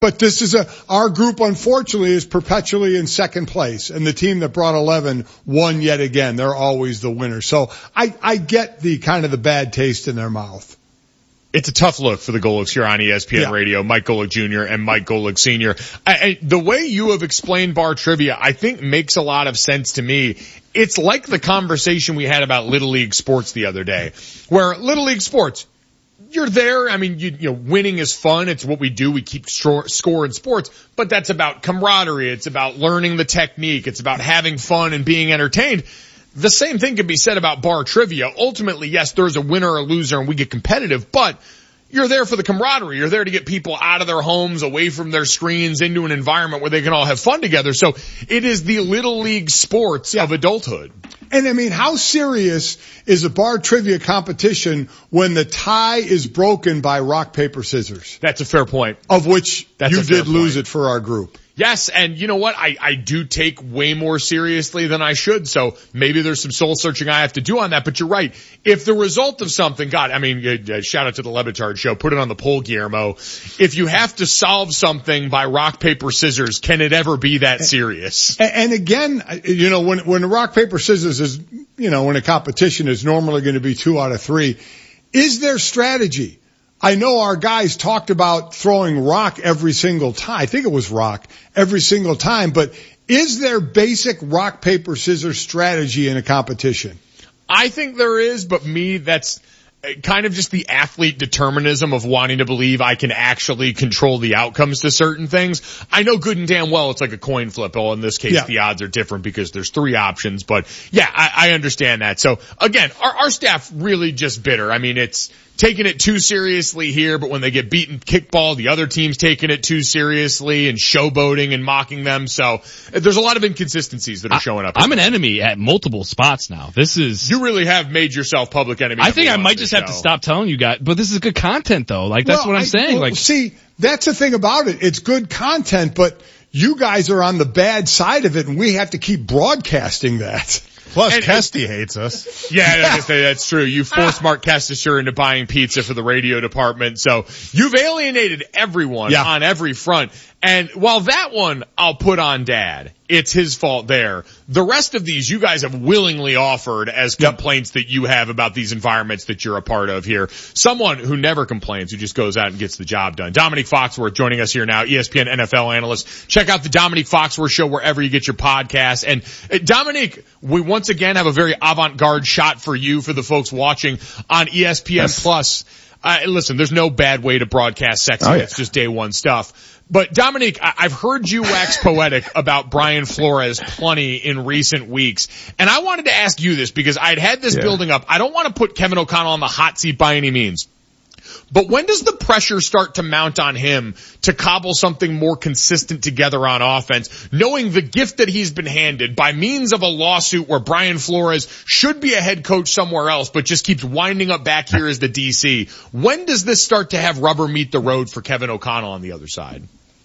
But our group unfortunately is perpetually in second place, and the team that brought 11 won yet again. They're always the winner. So I get the kind of the bad taste in their mouth. It's a tough look for the Golics here on ESPN Radio, Mike Golic Jr. and Mike Golic Sr. The way you have explained bar trivia, I think makes a lot of sense to me. It's like the conversation we had about Little League sports the other day, where Little League sports, you're there. I mean, you know, winning is fun. It's what we do. We keep score in sports, but that's about camaraderie. It's about learning the technique. It's about having fun and being entertained. The same thing can be said about bar trivia. Ultimately, yes, there's a winner or a loser and we get competitive, but you're there for the camaraderie. You're there to get people out of their homes, away from their screens, into an environment where they can all have fun together. So it is the Little League sports of adulthood. And I mean, how serious is a bar trivia competition when the tie is broken by rock, paper, scissors? That's a fair point. Of which you did lose it for our group. Yes, and you know what? I do take way more seriously than I should, so maybe there's some soul searching I have to do on that, but you're right. If the result of something, God, I mean, shout out to the Levitard show, put it on the poll, Guillermo. If you have to solve something by rock, paper, scissors, can it ever be that serious? And again, you know, when the rock, paper, scissors is, you know, when a competition is normally going to be 2 out of 3, is there strategy? I know our guys talked about throwing rock every single time. I think it was rock every single time, but is there basic rock, paper, scissors strategy in a competition? I think there is, but that's kind of just the athlete determinism of wanting to believe I can actually control the outcomes to certain things. I know good and damn well it's like a coin flip. Well, in this case, the odds are different because there's 3 options, but yeah, I understand that. So again, our staff really just bitter. I mean, it's taking it too seriously here, but when they get beaten kickball, the other team's taking it too seriously and showboating and mocking them. So there's a lot of inconsistencies that are showing up. I'm an enemy at multiple spots now. You really have made yourself public enemy. I think I might just have to stop telling you guys, but this is good content though. Like that's what I'm saying. Well, see, that's the thing about it. It's good content, but you guys are on the bad side of it and we have to keep broadcasting that. Plus, Kesty hates us. Yeah, I can say that's true. You forced Mark Kestisher into buying pizza for the radio department, so you've alienated everyone on every front. And while that one I'll put on Dad, it's his fault there. The rest of these you guys have willingly offered as complaints that you have about these environments that you're a part of here. Someone who never complains, who just goes out and gets the job done. Dominique Foxworth joining us here now, ESPN NFL analyst. Check out the Dominique Foxworth Show wherever you get your podcasts. And Dominique, we once again have a very avant-garde shot for you, for the folks watching on ESPN Plus. Listen, there's no bad way to broadcast sexy. It's just day one stuff. But Dominique, I've heard you wax poetic about Brian Flores plenty in recent weeks. And I wanted to ask you this because I'd had this building up. I don't want to put Kevin O'Connell on the hot seat by any means. But when does the pressure start to mount on him to cobble something more consistent together on offense, knowing the gift that he's been handed by means of a lawsuit where Brian Flores should be a head coach somewhere else, but just keeps winding up back here as the DC? When does this start to have rubber meet the road for Kevin O'Connell on the other side?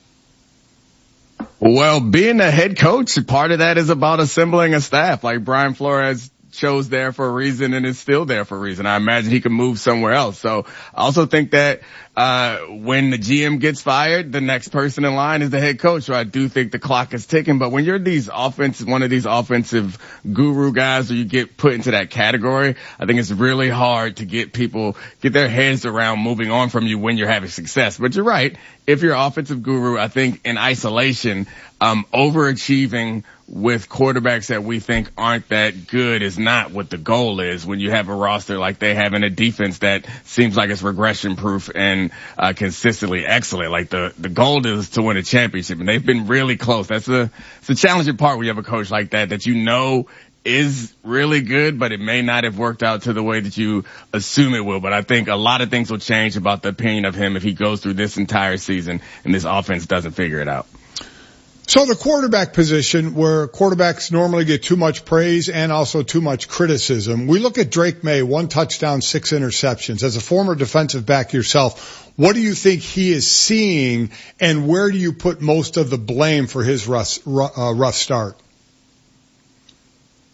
Well, being a head coach, part of that is about assembling a staff. Like Brian Flores chose there for a reason and is still there for a reason. I imagine he could move somewhere else. So I also think that when the GM gets fired, the next person in line is the head coach. So I do think the clock is ticking. But when you're one of these offensive guru guys, or you get put into that category, I think it's really hard to get their heads around moving on from you when you're having success. But you're right. If you're an offensive guru, I think in isolation, overachieving with quarterbacks that we think aren't that good is not what the goal is when you have a roster like they have in a defense that seems like it's regression proof and consistently excellent. Like the goal is to win a championship, and they've been really close. That's the challenging part when you have a coach like that you know is really good, but it may not have worked out to the way that you assume it will. But I think a lot of things will change about the opinion of him if he goes through this entire season and this offense doesn't figure it out. So the quarterback position, where quarterbacks normally get too much praise and also too much criticism, we look at Drake May, 1 touchdown, 6 interceptions. As a former defensive back yourself, what do you think he is seeing, and where do you put most of the blame for his rough start?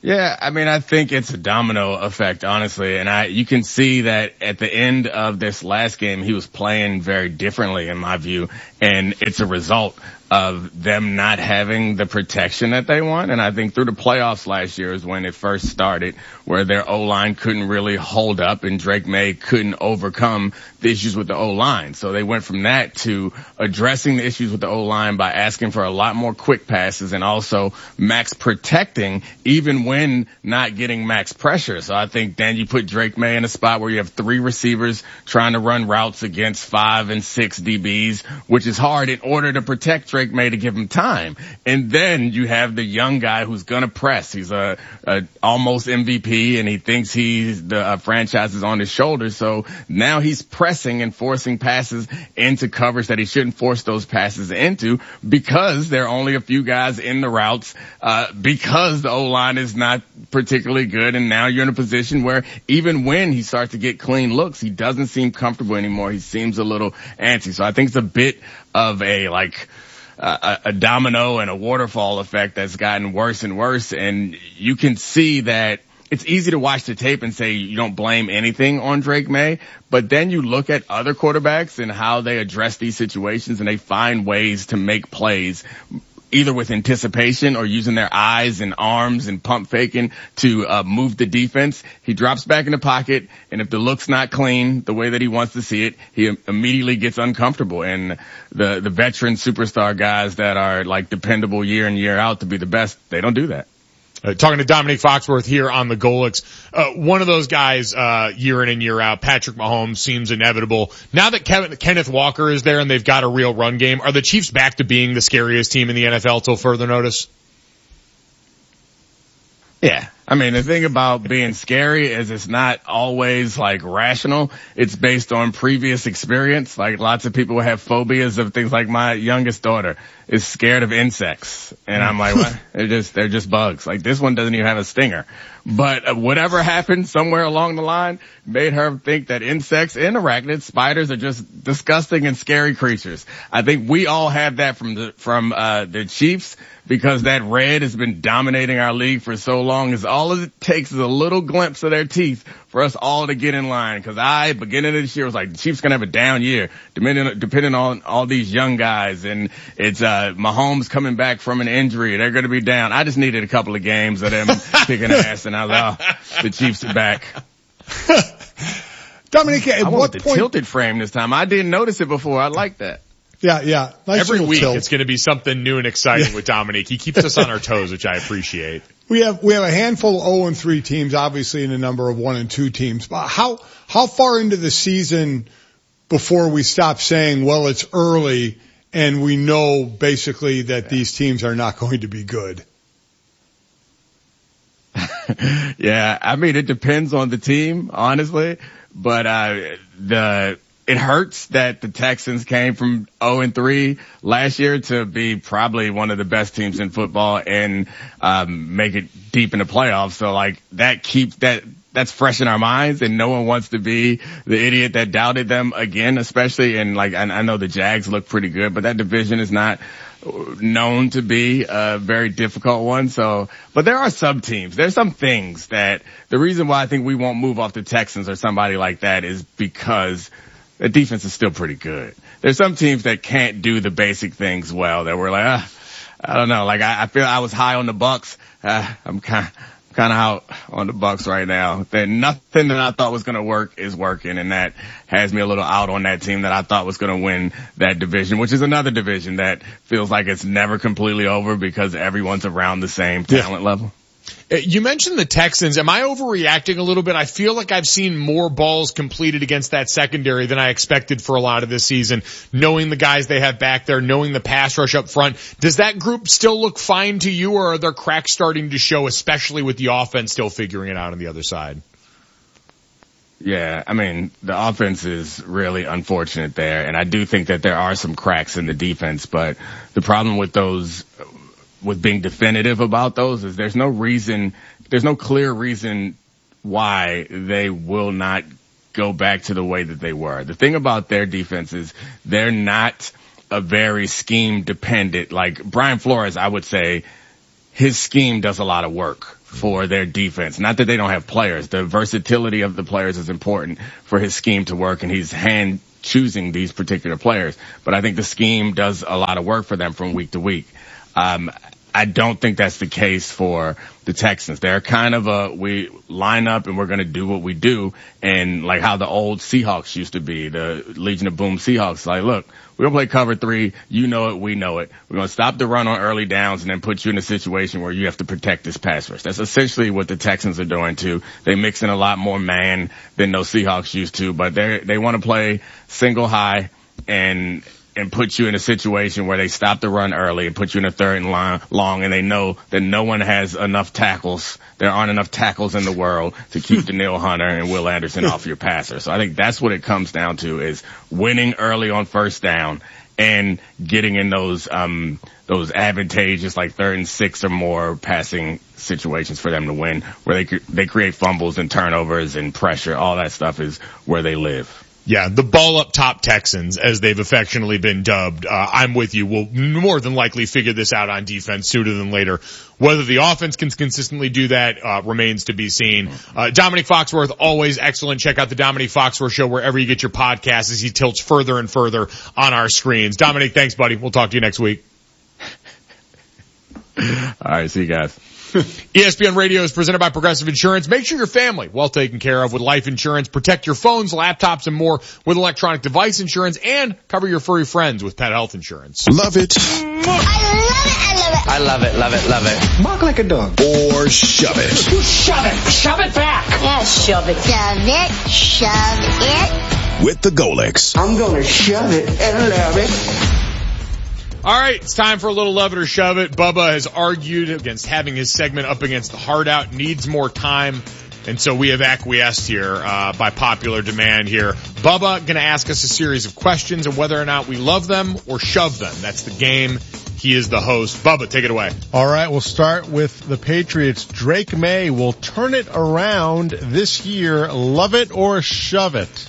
Yeah, I mean, I think it's a domino effect, honestly. And you can see that at the end of this last game, he was playing very differently in my view. And it's a result of them not having the protection that they want. And I think through the playoffs last year is when it first started, where their O-line couldn't really hold up and Drake May couldn't overcome the issues with the O-line. So they went from that to addressing the issues with the O-line by asking for a lot more quick passes and also max protecting even when not getting max pressure. So I think then you put Drake May in a spot where you have 3 receivers trying to run routes against 5 and 6 DBs, which is hard in order to protect Drake May to give him time. And then you have the young guy who's gonna press. He's a almost MVP and he thinks the franchise is on his shoulders. So now he's pressing and forcing passes into coverage that he shouldn't force those passes into because there are only a few guys in the routes, because the O-line is not particularly good. And now you're in a position where even when he starts to get clean looks, he doesn't seem comfortable anymore. He seems a little antsy. So I think it's a bit of a domino and a waterfall effect that's gotten worse and worse. And you can see that it's easy to watch the tape and say you don't blame anything on Drake May, but then you look at other quarterbacks and how they address these situations and they find ways to make plays either with anticipation or using their eyes and arms and pump faking to move the defense. He drops back in the pocket, and if the look's not clean the way that he wants to see it, he immediately gets uncomfortable. And the veteran superstar guys that are like dependable year in, year out to be the best, they don't do that. Talking to Dominique Foxworth here on the Golics. One of those guys, year in and year out, Patrick Mahomes, seems inevitable. Now that Kenneth Walker is there and they've got a real run game, are the Chiefs back to being the scariest team in the NFL till further notice? Yeah. I mean, the thing about being scary is it's not always like rational. It's based on previous experience. Like lots of people have phobias of things. Like my youngest daughter is scared of insects. And I'm like, what? They're just bugs. Like this one doesn't even have a stinger. But whatever happened somewhere along the line made her think that insects and arachnids, spiders are just disgusting and scary creatures. I think we all have that from the Chiefs because that red has been dominating our league for so long. Is all it takes is a little glimpse of their teeth for us all to get in line. Cause beginning of this year was like, the Chiefs gonna have a down year, depending on all these young guys. And it's, Mahomes coming back from an injury. They're gonna be down. I just needed a couple of games of them kicking ass and I was like, oh, the Chiefs are back. Dominique, at what the point? Tilted frame this time. I didn't notice it before. I like that. Yeah. Nice Every week tilt. it's going to be something new and exciting with Dominique. He keeps us on our toes, which I appreciate. We have a handful of 0-3 teams, obviously, and a number of 1-2 teams. But how far into the season before we stop saying, well, it's early and we know basically that these teams are not going to be good? Yeah, I mean, it depends on the team, honestly, but it hurts that the Texans came from 0-3 last year to be probably one of the best teams in football and make it deep in the playoffs. So like that's fresh in our minds, and no one wants to be the idiot that doubted them again, especially. And like I know the Jags look pretty good, but that division is not known to be a very difficult one. So, but there are sub teams. There's some things that the reason why I think we won't move off the Texans or somebody like that is because the defense is still pretty good. There's some teams that can't do the basic things well that we're like, I don't know. Like I feel I was high on the Bucks. I'm kind of out on the Bucks right now. Then nothing that I thought was going to work is working, and that has me a little out on that team that I thought was going to win that division, which is another division that feels like it's never completely over because everyone's around the same talent level. You mentioned the Texans. Am I overreacting a little bit? I feel like I've seen more balls completed against that secondary than I expected for a lot of this season, knowing the guys they have back there, knowing the pass rush up front. Does that group still look fine to you, or are there cracks starting to show, especially with the offense still figuring it out on the other side? Yeah, I mean, the offense is really unfortunate there, and I do think that there are some cracks in the defense, but the problem with those with being definitive about those is there's no clear reason why they will not go back to the way that they were. The thing about their defense is they're not a very scheme dependent. Like Brian Flores, I would say his scheme does a lot of work for their defense. Not that they don't have players. The versatility of the players is important for his scheme to work, and he's hand choosing these particular players. But I think the scheme does a lot of work for them from week to week. I don't think that's the case for the Texans. They're kind of we line up and we're going to do what we do. And like how the old Seahawks used to be, the Legion of Boom Seahawks, like, look, we're going to play cover 3. You know it. We know it. We're going to stop the run on early downs and then put you in a situation where you have to protect this pass rush. That's essentially what the Texans are doing too. They mix in a lot more man than those Seahawks used to, but they want to play single high and put you in a situation where they stop the run early and put you in a 3rd and long, and they know that no one has enough tackles. There aren't enough tackles in the world to keep Danielle Hunter and Will Anderson off your passer. So I think that's what it comes down to, is winning early on first down and getting in those advantageous, like 3rd and 6 or more passing situations for them to win, where they create fumbles and turnovers and pressure. All that stuff is where they live. Yeah, the ball up top Texans, as they've affectionately been dubbed. I'm with you. We'll more than likely figure this out on defense sooner than later. Whether the offense can consistently do that remains to be seen. Dominic Foxworth, always excellent. Check out the Dominic Foxworth Show wherever you get your podcasts as he tilts further and further on our screens. Dominic, thanks, buddy. We'll talk to you next week. All right, see you guys. ESPN Radio is presented by Progressive Insurance. Make sure your family well taken care of with life insurance. Protect your phones, laptops, and more with electronic device insurance, and cover your furry friends with pet health insurance. Love it. I love it. Love it. Love it. Bark like a dog. Or shove it. Shove it. Shove it back. Yeah, shove it. Shove it. Shove it. With the Golix. I'm gonna shove it and love it. All right, it's time for a little love it or shove it. Bubba has argued against having his segment up against the hard out, needs more time, and so we have acquiesced here by popular demand here. Bubba going to ask us a series of questions, and whether or not we love them or shove them. That's the game. He is the host. Bubba, take it away. All right, we'll start with the Patriots. Drake May will turn it around this year. Love it or shove it?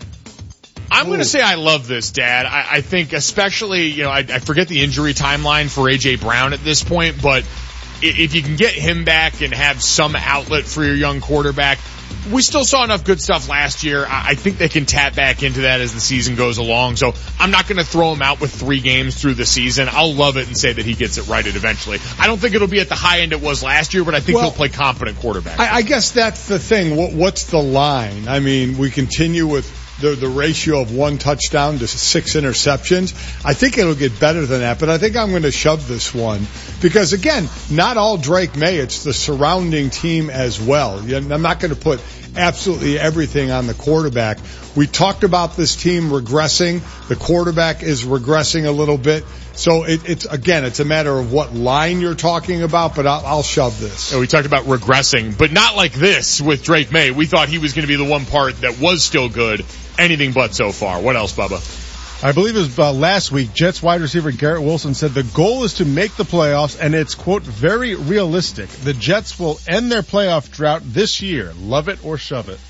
I'm going to say I love this, Dad. I think especially, I forget the injury timeline for A.J. Brown at this point, but if you can get him back and have some outlet for your young quarterback, we still saw enough good stuff last year. I think they can tap back into that as the season goes along. So I'm not going to throw him out with 3 games through the season. I'll love it and say that he gets it righted eventually. I don't think it'll be at the high end it was last year, but I think he'll play competent quarterback. I guess that's the thing. What's the line? I mean, we continue with the ratio of 1 touchdown to 6 interceptions. I think it'll get better than that, but I think I'm going to shove this one because, again, not all Drake May. It's the surrounding team as well. I'm not going to put absolutely everything on the quarterback. We talked about this team regressing. The quarterback is regressing a little bit. So it's a matter of what line you're talking about, but I'll shove this. We talked about regressing, but not like this with Drake May. We thought he was going to be the one part that was still good. Anything but so far. What else, Bubba? I believe it was last week, Jets wide receiver Garrett Wilson said the goal is to make the playoffs, and it's, quote, very realistic. The Jets will end their playoff drought this year. Love it or shove it?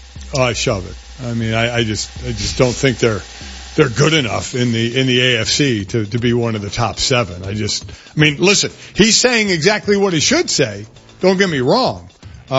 Shove it. I mean, I just don't think they're good enough in the AFC to be one of the top 7. Listen, he's saying exactly what he should say. Don't get me wrong.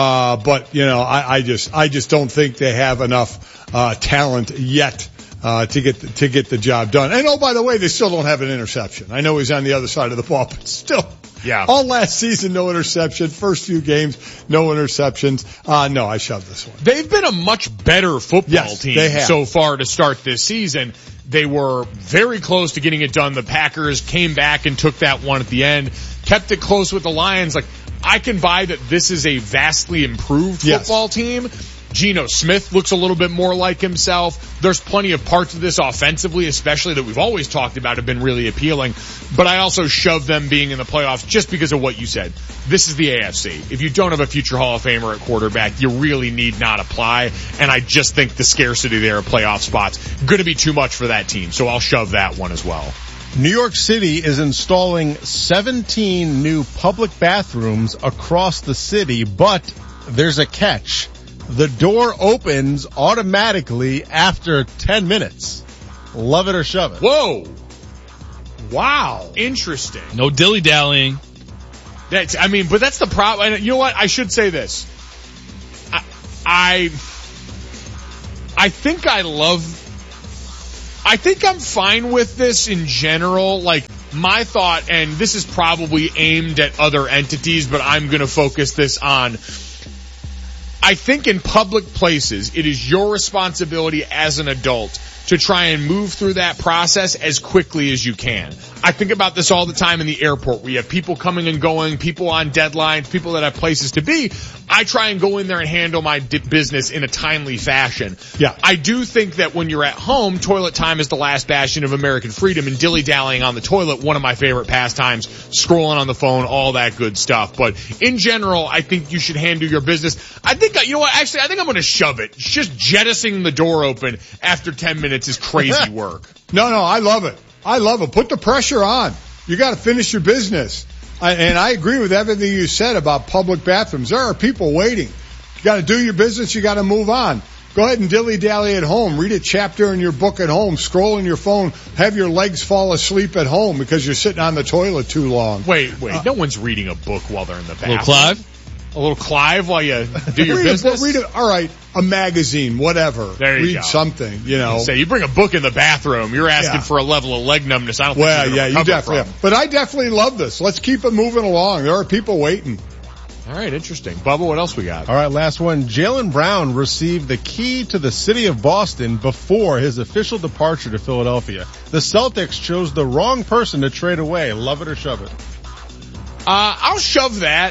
But I just don't think they have enough talent yet to get the job done. And by the way, they still don't have an interception. I know he's on the other side of the ball, but still. Yeah. All last season, no interception. First few games, no interceptions. No, I shove this one. They've been a much better football team they have. So far to start this season. They were very close to getting it done. The Packers came back and took that one at the end, kept it close with the Lions. I can buy that this is a vastly improved football team. Geno Smith looks a little bit more like himself. There's plenty of parts of this offensively, especially that we've always talked about, have been really appealing. But I also shove them being in the playoffs just because of what you said. This is the AFC. If you don't have a future Hall of Famer at quarterback, you really need not apply. And I just think the scarcity there of playoff spots going to be too much for that team. So I'll shove that one as well. New York City is installing 17 new public bathrooms across the city, but there's a catch. The door opens automatically after 10 minutes. Love it or shove it. Whoa. Wow. Interesting. No dilly-dallying. But that's the problem. And you know what? I should say this. I think I'm fine with this in general. Like, my thought, and this is probably aimed at other entities, but I'm going to focus this on, I think in public places, it is your responsibility as an adult to try and move through that process as quickly as you can. I think about this all the time in the airport. We have people coming and going, people on deadlines, people that have places to be. I try and go in there and handle my business in a timely fashion. Yeah. I do think that when you're at home, toilet time is the last bastion of American freedom, and dilly-dallying on the toilet, one of my favorite pastimes, scrolling on the phone, all that good stuff. But in general, I think you should handle your business. I think, you know what, actually, I think I'm going to shove it. Just jettisoning the door open after 10 minutes is crazy work. No, I love it. Put the pressure on. You got to finish your business. And I agree with everything you said about public bathrooms. There are people waiting. You got to do your business. You got to move on. Go ahead and dilly-dally at home. Read a chapter in your book at home. Scroll in your phone. Have your legs fall asleep at home because you're sitting on the toilet too long. Wait. No one's reading a book while they're in the bathroom. Little Clive? A little Clive while you do your business? A magazine, whatever. There you go. Read something, you know. Say, you bring a book in the bathroom, you're asking for a level of leg numbness I don't think you definitely have. But I definitely love this. Let's keep it moving along. There are people waiting. All right, interesting. Bubba, what else we got? All right, last one. Jaylen Brown received the key to the city of Boston before his official departure to Philadelphia. The Celtics chose the wrong person to trade away. Love it or shove it? I'll shove that.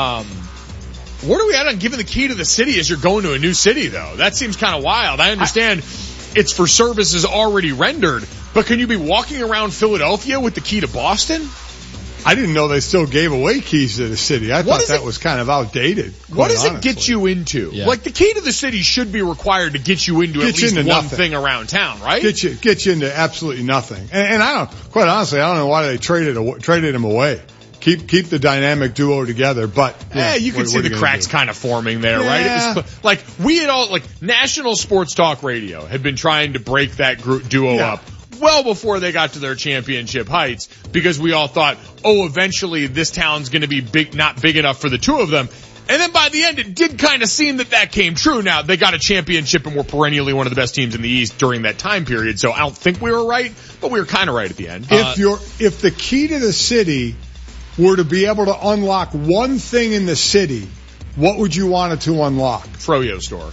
Where are we at on giving the key to the city as you're going to a new city, though? That seems kind of wild. I understand it's for services already rendered, but can you be walking around Philadelphia with the key to Boston? I didn't know they still gave away keys to the city. I thought that was kind of outdated. What does it get you into? Yeah. Like, the key to the city should be required to get you into at least one thing around town, right? Get you into absolutely nothing. And quite honestly, I don't know why they traded him away. Keep the dynamic duo together, but you can see the cracks kind of forming there, right? It was, like, we had all, like, National Sports Talk Radio had been trying to break that duo up well before they got to their championship heights, because we all thought, eventually this town's going to be not big enough for the two of them. And then by the end, it did kind of seem that came true. Now, they got a championship and were perennially one of the best teams in the East during that time period, so I don't think we were right, but we were kind of right at the end. If the key to the city were to be able to unlock one thing in the city, what would you want it to unlock? Froyo store.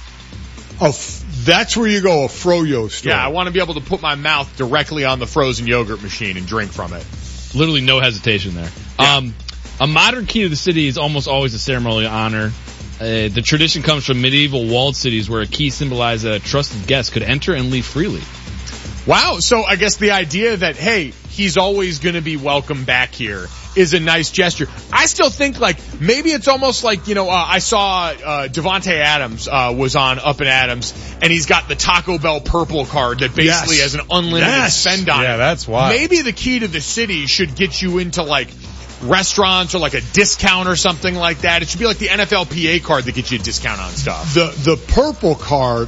That's where you go, a Froyo store. Yeah, I want to be able to put my mouth directly on the frozen yogurt machine and drink from it. Literally no hesitation there. Yeah. A modern key to the city is almost always a ceremonial honor. The tradition comes from medieval walled cities where a key symbolized that a trusted guest could enter and leave freely. Wow, so I guess the idea that, hey, he's always going to be welcome back here is a nice gesture. I still think, like, maybe it's almost like, I saw Devontae Adams was on Up and Adams, and he's got the Taco Bell purple card that basically has an unlimited spend on it. Yeah, that's why. Maybe the key to the city should get you into, like, restaurants or like a discount or something like that. It should be like the NFLPA card that gets you a discount on stuff. The purple card,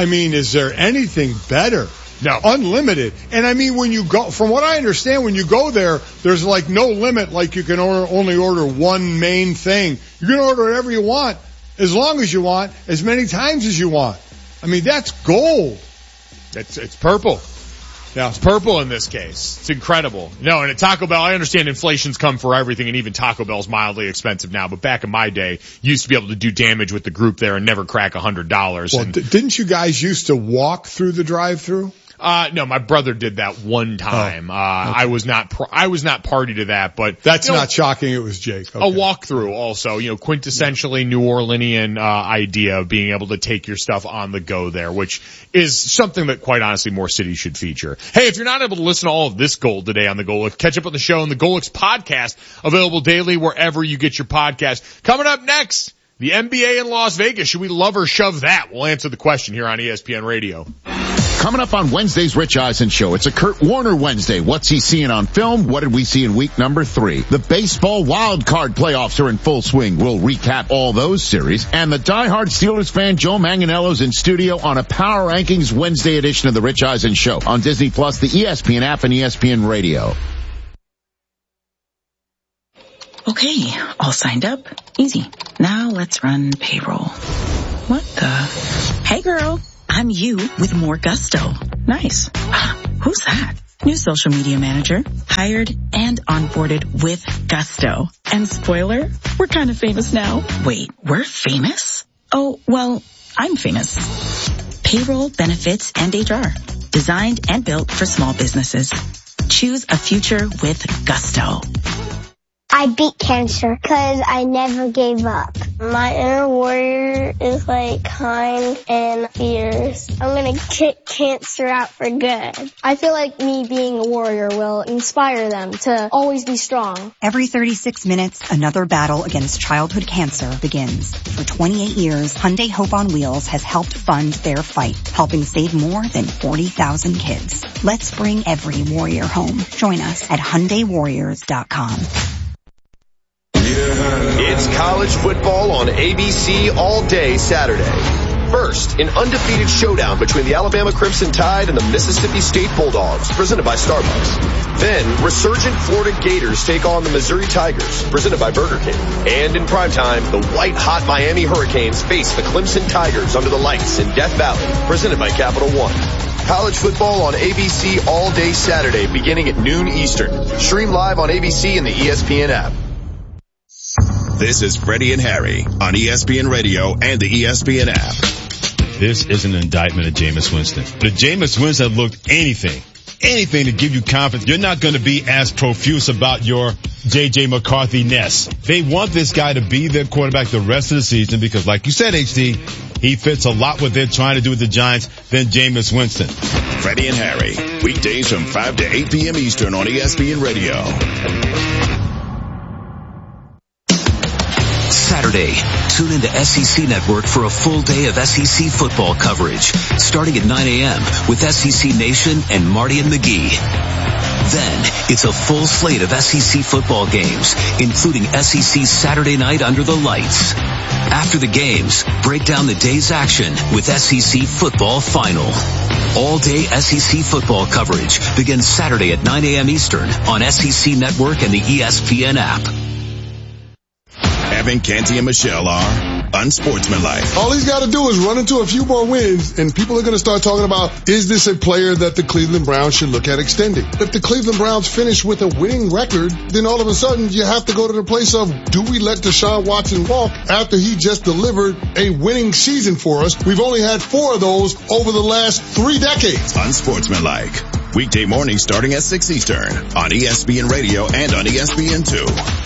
is there anything better? No. Unlimited. And when you go, from what I understand, when you go there, there's like no limit, like you can only order one main thing. You can order whatever you want, as long as you want, as many times as you want. That's gold. It's purple. Yeah, it's purple in this case. It's incredible. No, and at Taco Bell, I understand inflation's come for everything, and even Taco Bell's mildly expensive now, but back in my day, you used to be able to do damage with the group there and never crack $100. Well, didn't you guys used to walk through the drive-thru? No, my brother did that one time. Okay. I was not party to that, but that's not shocking. It was Jake. Okay. A walkthrough also, quintessentially New Orleanian, idea of being able to take your stuff on the go there, which is something that quite honestly more cities should feature. Hey, if you're not able to listen to all of this gold today on the Golix, catch up on the show on the Golix podcast, available daily wherever you get your podcast. Coming up next, the NBA in Las Vegas. Should we love or shove that? We'll answer the question here on ESPN Radio. Coming up on Wednesday's Rich Eisen Show, it's a Kurt Warner Wednesday. What's he seeing on film? What did we see in week number 3? The baseball wild card playoffs are in full swing. We'll recap all those series. And the diehard Steelers fan Joe Manganiello's in studio on a Power Rankings Wednesday edition of the Rich Eisen Show on Disney Plus, the ESPN app, and ESPN Radio. Okay, all signed up. Easy. Now let's run payroll. What the? Hey girl, I'm you with more gusto. Nice. Who's that? New social media manager. Hired and onboarded with gusto. And spoiler, we're kind of famous now. Wait, we're famous? Oh, well, I'm famous. Payroll, benefits, and HR. Designed and built for small businesses. Choose a future with gusto. I beat cancer because I never gave up. My inner warrior is like kind and fierce. I'm going to kick cancer out for good. I feel like me being a warrior will inspire them to always be strong. Every 36 minutes, another battle against childhood cancer begins. For 28 years, Hyundai Hope on Wheels has helped fund their fight, helping save more than 40,000 kids. Let's bring every warrior home. Join us at HyundaiWarriors.com. It's college football on ABC all day Saturday. First, an undefeated showdown between the Alabama Crimson Tide and the Mississippi State Bulldogs, presented by Starbucks. Then, resurgent Florida Gators take on the Missouri Tigers, presented by Burger King. And in primetime, the white-hot Miami Hurricanes face the Clemson Tigers under the lights in Death Valley, presented by Capital One. College football on ABC all day Saturday, beginning at noon Eastern. Stream live on ABC and the ESPN app. This is Freddie and Harry on ESPN Radio and the ESPN app. This is an indictment of Jameis Winston. But if Jameis Winston had looked anything to give you confidence, you're not going to be as profuse about your J.J. McCarthy-ness. They want this guy to be their quarterback the rest of the season because, like you said, HD, he fits a lot what they're trying to do with the Giants than Jameis Winston. Freddie and Harry, weekdays from 5 to 8 p.m. Eastern on ESPN Radio. Saturday, tune into SEC Network for a full day of SEC football coverage, starting at 9 a.m. with SEC Nation and Marty and McGee. Then, it's a full slate of SEC football games, including SEC Saturday Night Under the Lights. After the games, break down the day's action with SEC Football Final. All-day SEC football coverage begins Saturday at 9 a.m. Eastern on SEC Network and the ESPN app. Evan, Canty, and Michelle are unsportsmanlike. All he's got to do is run into a few more wins, and people are going to start talking about, is this a player that the Cleveland Browns should look at extending? If the Cleveland Browns finish with a winning record, then all of a sudden you have to go to the place of, do we let Deshaun Watson walk after he just delivered a winning season for us? We've only had 4 of those over the last 3 decades. Unsportsmanlike. Weekday mornings starting at 6 Eastern on ESPN Radio and on ESPN2.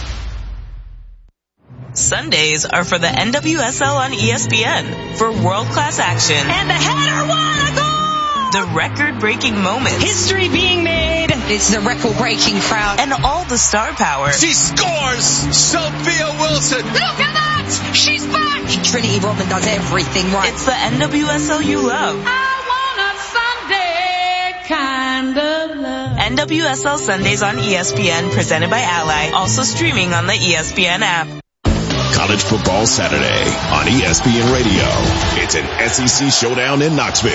Sundays are for the NWSL on ESPN for world-class action. And the header won a goal! The record-breaking moments. History being made. It's the record-breaking crowd. And all the star power. She scores! Sophia Wilson! Look at that! She's back! Trinity Rodman does everything right. It's the NWSL you love. I want a Sunday kind of love. NWSL Sundays on ESPN, presented by Ally. Also streaming on the ESPN app. College football Saturday on ESPN Radio. It's an SEC showdown in Knoxville.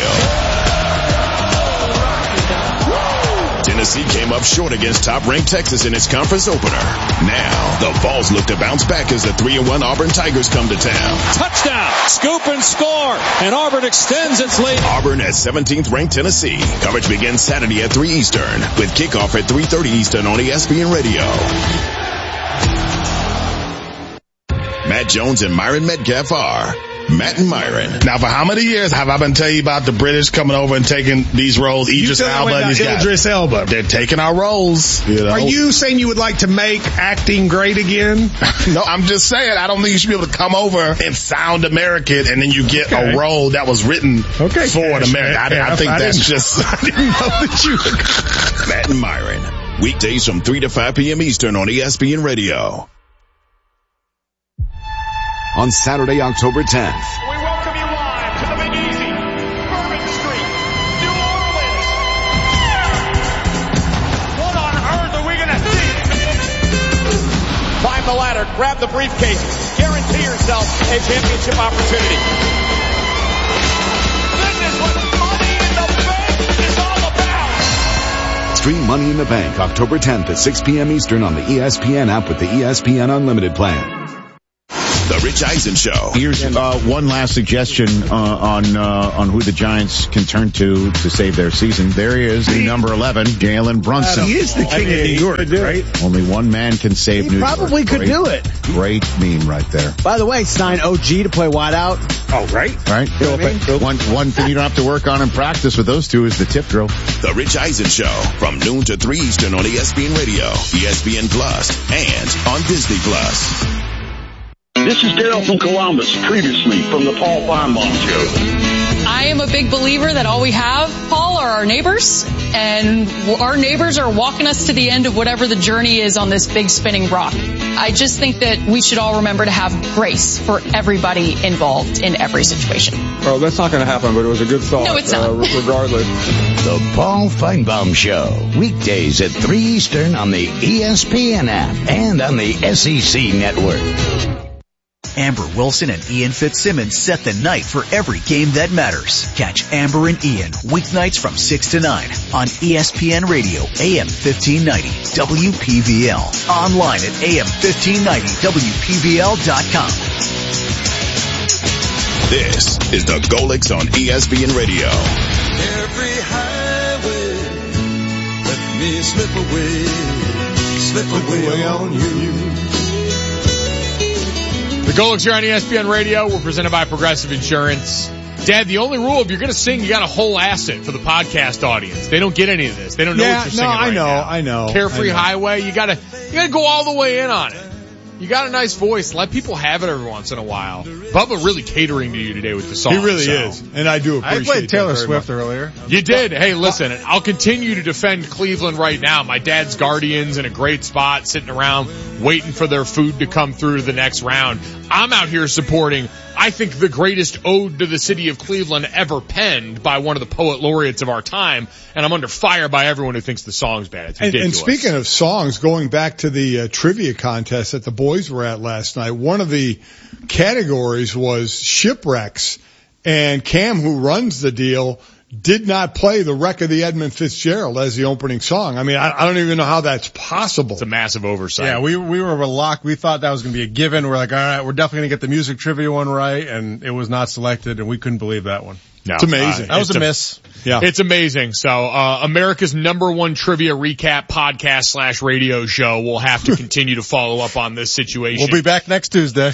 Tennessee came up short against top-ranked Texas in its conference opener. Now, the Vols look to bounce back as the 3-1 Auburn Tigers come to town. Touchdown! Scoop and score! And Auburn extends its lead. Auburn at 17th-ranked Tennessee. Coverage begins Saturday at 3 Eastern, with kickoff at 3:30 Eastern on ESPN Radio. Matt Jones and Myron Metcalf are Matt and Myron. Now, for how many years have I been telling you about the British coming over and taking these roles? Idris Elba and these guys. Idris Elba. They're taking our roles. You know? Are you saying you would like to make acting great again? No, I'm just saying I don't think you should be able to come over and sound American and then you get a role that was written for an American. I think that's just... I didn't know that you would. Matt and Myron. Weekdays from 3 to 5 p.m. Eastern on ESPN Radio. On Saturday, October 10th. We welcome you live to the Big Easy, Bourbon Street, New Orleans. What on earth are we going to see? Climb the ladder, grab the briefcase, guarantee yourself a championship opportunity. This is what Money in the Bank is all about. Stream Money in the Bank October 10th at 6 p.m. Eastern on the ESPN app with the ESPN Unlimited plan. The Rich Eisen Show. Here's one last suggestion on who the Giants can turn to save their season. There he is, the number 11, Jalen Brunson. He is the king of New York, right? Only one man can save New York. He probably could do it. Great meme right there. By the way, sign OG to play wide out. Oh, right. Right. One thing you don't have to work on in practice with those two is the tip drill. The Rich Eisen Show from noon to 3 Eastern on ESPN Radio, ESPN Plus, and on Disney Plus. This is Daryl from Columbus, previously from the Paul Feinbaum Show. I am a big believer that all we have, Paul, are our neighbors, and our neighbors are walking us to the end of whatever the journey is on this big spinning rock. I just think that we should all remember to have grace for everybody involved in every situation. Well, that's not going to happen, but it was a good thought. No, it's not. Regardless. The Paul Feinbaum Show, weekdays at 3 Eastern on the ESPN app and on the SEC Network. Amber Wilson and Ian Fitzsimmons set the night for every game that matters. Catch Amber and Ian weeknights from 6 to 9 on ESPN Radio, AM 1590, WPVL. Online at AM1590WPVL.com. This is the Golix on ESPN Radio. Every highway, let me slip away on you. The Golix here on ESPN Radio. We're presented by Progressive Insurance. Dad, the only rule, if you're going to sing, you got to whole ass it for the podcast audience. They don't get any of this. They don't know what you're singing right now. I know. Carefree Highway, you got to go all the way in on it. You got a nice voice. Let people have it every once in a while. Bubba really catering to you today with the song. He really is. And I do appreciate it. I played Taylor Swift earlier. You did. Hey, listen, I'll continue to defend Cleveland right now. My dad's Guardians in a great spot, sitting around waiting for their food to come through to the next round. I'm out here supporting, I think, the greatest ode to the city of Cleveland ever penned by one of the poet laureates of our time, and I'm under fire by everyone who thinks the song's bad. It's ridiculous. And speaking of songs, going back to the trivia contest that the boys were at last night, one of the categories was shipwrecks, and Cam, who runs the deal, did not play the Wreck of the Edmund Fitzgerald as the opening song. I mean, I don't even know how that's possible. It's a massive oversight. Yeah, we were locked. We thought that was going to be a given. We're like, all right, we're definitely going to get the music trivia one right, and it was not selected, and we couldn't believe that one. No, it's amazing. That was a miss. Yeah. It's amazing. So, America's #1 trivia recap podcast / radio show will have to continue to follow up on this situation. We'll be back next Tuesday.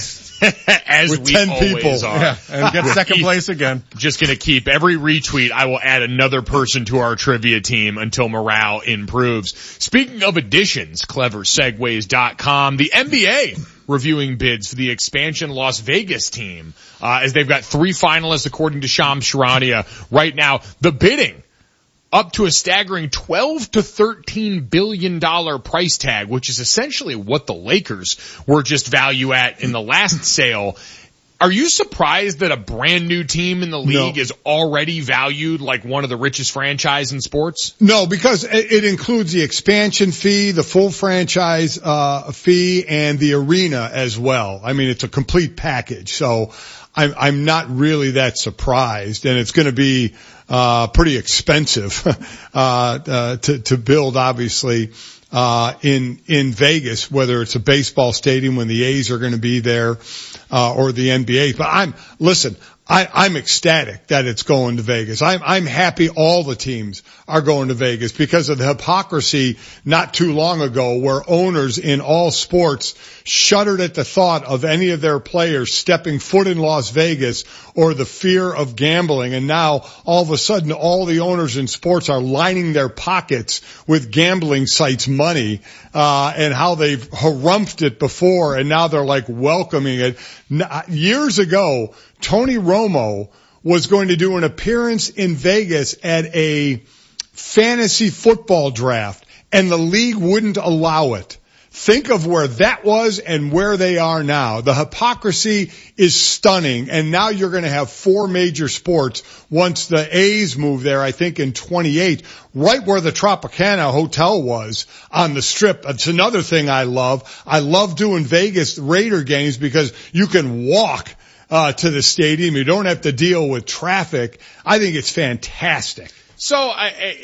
As with we 10 always people. are. Yeah, and get second place again. Just gonna keep every retweet. I will add another person to our trivia team until morale improves. Speaking of additions, cleversegways.com, the NBA reviewing bids for the expansion Las Vegas team, as they've got 3 finalists according to Shams Charania right now. The bidding up to a staggering $12 to $13 billion price tag, which is essentially what the Lakers were just value at in the last sale. Are you surprised that a brand new team in the league is already valued like one of the richest franchise in sports? No, because it includes the expansion fee, the full franchise fee, and the arena as well. I mean, it's a complete package. So I'm not really that surprised, and it's going to be pretty expensive to build, obviously, in Vegas, whether it's a baseball stadium when the A's are going to be there, or the NBA. But I'm ecstatic that it's going to Vegas. I'm happy all the teams are going to Vegas because of the hypocrisy not too long ago where owners in all sports shuddered at the thought of any of their players stepping foot in Las Vegas or the fear of gambling. And now all of a sudden all the owners in sports are lining their pockets with gambling sites money, and how they've harumphed it before. And now they're like welcoming it. Years ago, Tony Romo was going to do an appearance in Vegas at a fantasy football draft, and the league wouldn't allow it. Think of where that was and where they are now. The hypocrisy is stunning, and now you're going to have 4 major sports once the A's move there, I think in 28, right where the Tropicana Hotel was on the Strip. That's another thing I love. I love doing Vegas Raider games because you can walk to the stadium. You don't have to deal with traffic. I think it's fantastic. So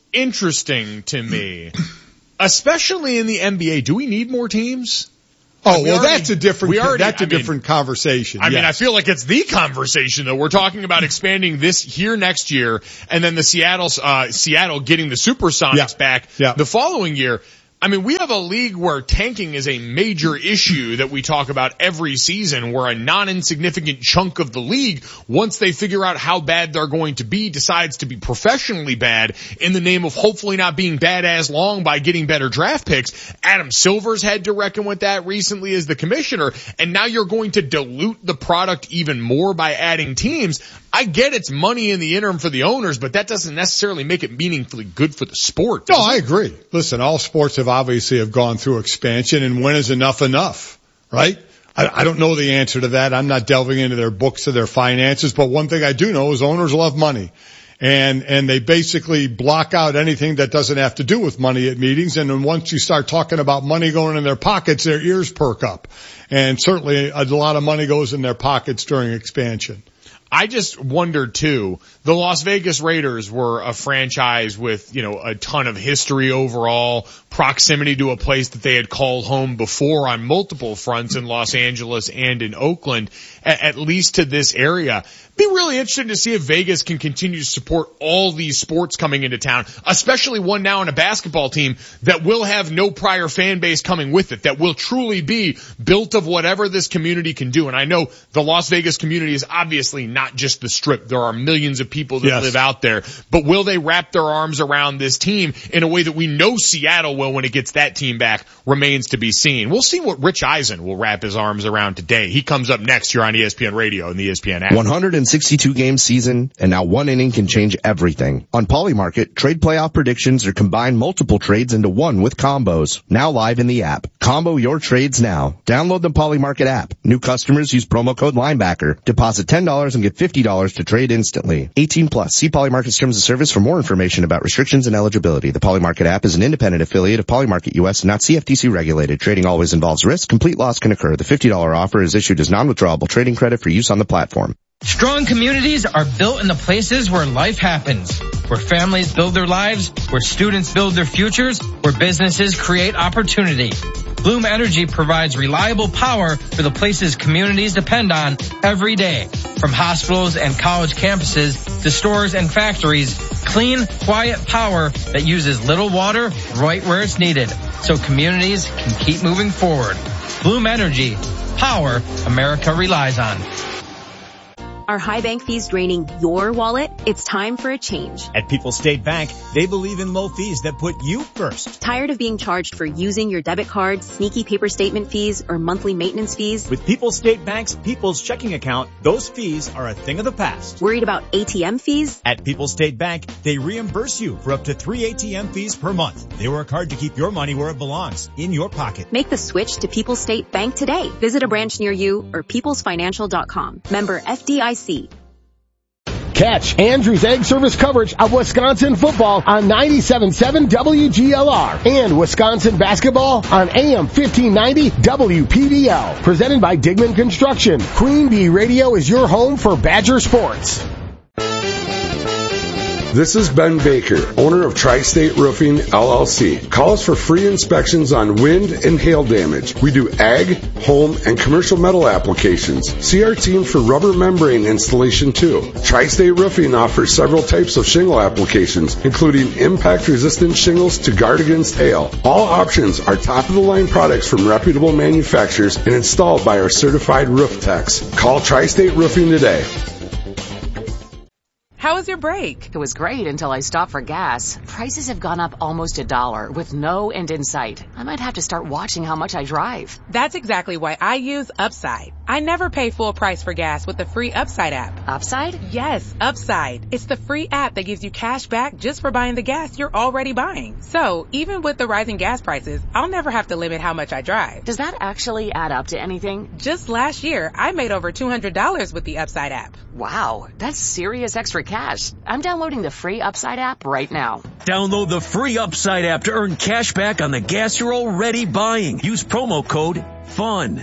interesting to me, especially in the NBA. Do we need more teams? Oh, well, that's a different conversation. I mean, I feel like it's the conversation though. We're talking about expanding this here next year and then the Seattle getting the Supersonics back the following year. I mean, we have a league where tanking is a major issue that we talk about every season, where a non-insignificant chunk of the league, once they figure out how bad they're going to be, decides to be professionally bad in the name of hopefully not being bad as long by getting better draft picks. Adam Silver's had to reckon with that recently as the commissioner, and now you're going to dilute the product even more by adding teams. I get it's money in the interim for the owners, but that doesn't necessarily make it meaningfully good for the sport. No, I agree. Listen, all sports have gone through expansion, and when is enough, right? I don't know the answer to that. I'm not delving into their books or their finances, but one thing I do know is owners love money. And they basically block out anything that doesn't have to do with money at meetings. And then once you start talking about money going in their pockets, their ears perk up. And certainly a lot of money goes in their pockets during expansion. I just wondered too, the Las Vegas Raiders were a franchise with, a ton of history overall, proximity to a place that they had called home before on multiple fronts in Los Angeles and in Oakland, at least to this area. Be really interesting to see if Vegas can continue to support all these sports coming into town, especially one now in a basketball team that will have no prior fan base coming with it, that will truly be built of whatever this community can do. And I know the Las Vegas community is obviously not just the Strip. There are millions of people that live out there. But will they wrap their arms around this team in a way that we know Seattle will when it gets that team back? Remains to be seen. We'll see what Rich Eisen will wrap his arms around today. He comes up next here on ESPN Radio and the ESPN app. 162-game season, and now one inning can change everything. On Polymarket, trade playoff predictions are combined multiple trades into one with combos. Now live in the app. Combo your trades now. Download the Polymarket app. New customers use promo code Linebacker. Deposit $10 and get $50 to trade instantly. 18+. See Polymarket's terms of service for more information about restrictions and eligibility. The Polymarket app is an independent affiliate of Polymarket US and not CFTC regulated. Trading always involves risk. Complete loss can occur. The $50 offer is issued as non-withdrawable trading credit for use on the platform. Strong communities are built in the places where life happens, where families build their lives, where students build their futures, where businesses create opportunity. Bloom Energy provides reliable power for the places communities depend on every day. From hospitals and college campuses to stores and factories, clean, quiet power that uses little water right where it's needed, so communities can keep moving forward. Bloom Energy, power America relies on. Are high bank fees draining your wallet? It's time for a change. At People's State Bank, they believe in low fees that put you first. Tired of being charged for using your debit card, sneaky paper statement fees, or monthly maintenance fees? With People's State Bank's People's Checking Account, those fees are a thing of the past. Worried about ATM fees? At People's State Bank, they reimburse you for up to 3 ATM fees per month. They work hard to keep your money where it belongs, in your pocket. Make the switch to People's State Bank today. Visit a branch near you or peoplesfinancial.com. Member FDIC. Catch Andrew's Egg Service coverage of Wisconsin football on 97.7 WGLR and Wisconsin basketball on AM 1590 WPBL. Presented by Digman Construction. Queen Bee Radio is your home for Badger sports. This is Ben Baker, owner of Tri-State Roofing, LLC. Call us for free inspections on wind and hail damage. We do ag, home, and commercial metal applications. See our team for rubber membrane installation too. Tri-State Roofing offers several types of shingle applications, including impact-resistant shingles to guard against hail. All options are top-of-the-line products from reputable manufacturers and installed by our certified roof techs. Call Tri-State Roofing today. How was your break? It was great until I stopped for gas. Prices have gone up almost $1 with no end in sight. I might have to start watching how much I drive. That's exactly why I use Upside. I never pay full price for gas with the free Upside app. Upside? Yes, Upside. It's the free app that gives you cash back just for buying the gas you're already buying. So even with the rising gas prices, I'll never have to limit how much I drive. Does that actually add up to anything? Just last year, I made over $200 with the Upside app. Wow, that's serious extra cash. I'm downloading the free Upside app right now. Download the free Upside app to earn cash back on the gas you're already buying. Use promo code FUN.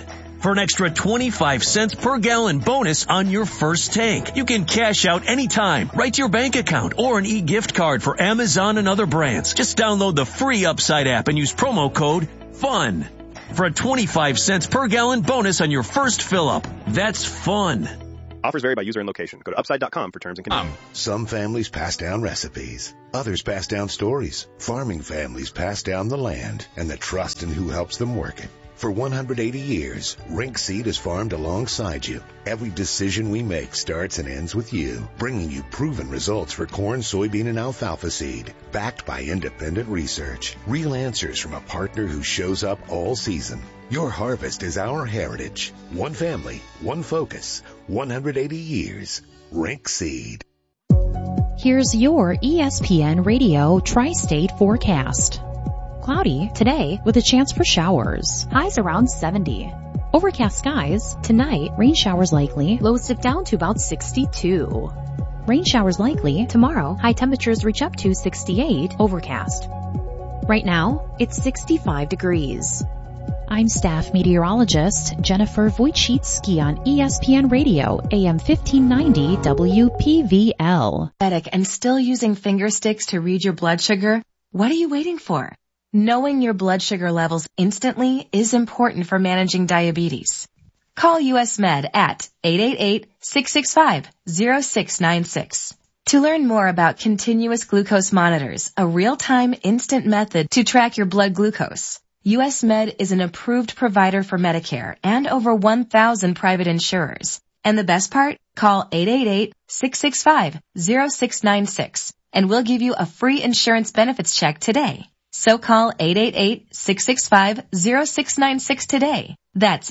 for an extra 25 cents per gallon bonus on your first tank. You can cash out anytime, right to your bank account, or an e-gift card for Amazon and other brands. Just download the free Upside app and use promo code FUN for a 25 cents per gallon bonus on your first fill-up. That's fun. Offers vary by user and location. Go to upside.com for terms and conditions. Some families pass down recipes. Others pass down stories. Farming families pass down the land and the trust in who helps them work it. For 180 years, Rink Seed has farmed alongside you. Every decision we make starts and ends with you, bringing you proven results for corn, soybean, and alfalfa seed, backed by independent research. Real answers from a partner who shows up all season. Your harvest is our heritage. One family, one focus, 180 years. Rink Seed. Here's your ESPN Radio Tri-State forecast. Cloudy today with a chance for showers. Highs around 70. Overcast skies. Tonight, rain showers likely. Lows dip down to about 62. Rain showers likely. Tomorrow, high temperatures reach up to 68. Overcast. Right now, it's 65 degrees. I'm staff meteorologist Jennifer Wojcicki on ESPN Radio, AM 1590 WPVL. And still using finger sticks to read your blood sugar? What are you waiting for? Knowing your blood sugar levels instantly is important for managing diabetes. Call US Med at 888-665-0696. To learn more about continuous glucose monitors, a real-time instant method to track your blood glucose, US Med is an approved provider for Medicare and over 1,000 private insurers. And the best part? Call 888-665-0696 and we'll give you a free insurance benefits check today. So call 888-665-0696 today. That's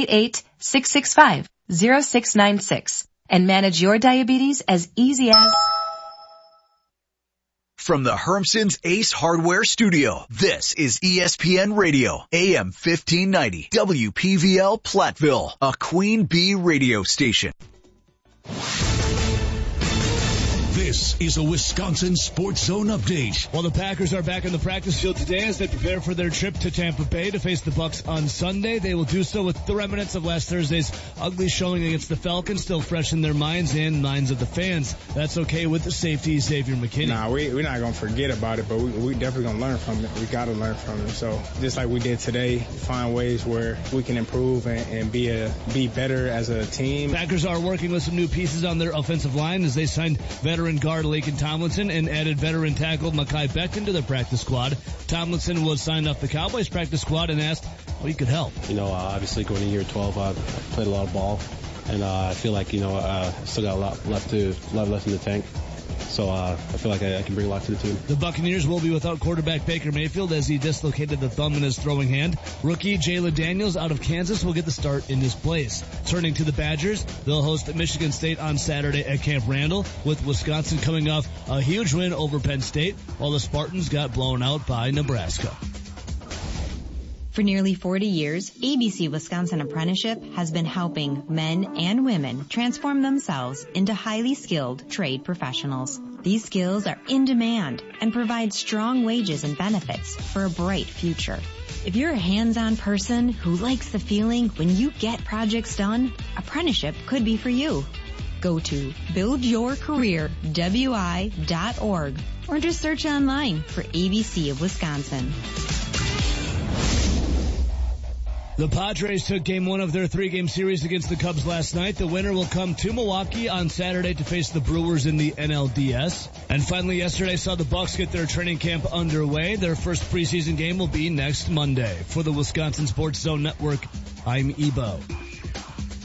888-665-0696 and manage your diabetes as easy as... From the Hermson's Ace Hardware Studio, this is ESPN Radio, AM 1590, WPVL Platteville, a Queen Bee radio station. This is a Wisconsin Sports Zone update. Well, the Packers are back on the practice field today as they prepare for their trip to Tampa Bay to face the Bucs on Sunday. They will do so with the remnants of last Thursday's ugly showing against the Falcons still fresh in their minds and minds of the fans. That's okay with the safety, Xavier McKinney. Nah, we're not going to forget about it, but we definitely going to learn from it. We got to learn from it. So just like we did today, find ways where we can improve and be better as a team. Packers are working with some new pieces on their offensive line as they signed veteran guard Laken Tomlinson and added veteran tackle Mekhi Becton to their practice squad. Tomlinson was signed off the Cowboys practice squad and asked how he could help. Obviously going to year 12, I've played a lot of ball, and I feel like, still got a lot left in the tank. So I feel like I can bring a lot to the team. The Buccaneers will be without quarterback Baker Mayfield as he dislocated the thumb in his throwing hand. Rookie Jalen Daniels out of Kansas will get the start in his place. Turning to the Badgers, they'll host Michigan State on Saturday at Camp Randall, with Wisconsin coming off a huge win over Penn State, while the Spartans got blown out by Nebraska. For nearly 40 years, ABC Wisconsin Apprenticeship has been helping men and women transform themselves into highly skilled trade professionals. These skills are in demand and provide strong wages and benefits for a bright future. If you're a hands-on person who likes the feeling when you get projects done, apprenticeship could be for you. Go to buildyourcareerwi.org or just search online for ABC of Wisconsin. The Padres took game one of their 3-game series against the Cubs last night. The winner will come to Milwaukee on Saturday to face the Brewers in the NLDS. And finally, yesterday saw the Bucs get their training camp underway. Their first preseason game will be next Monday. For the Wisconsin Sports Zone Network, I'm Ebo.